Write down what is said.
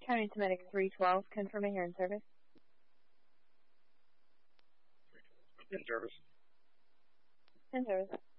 County to Medic 312, confirming you're in service. In service. In service.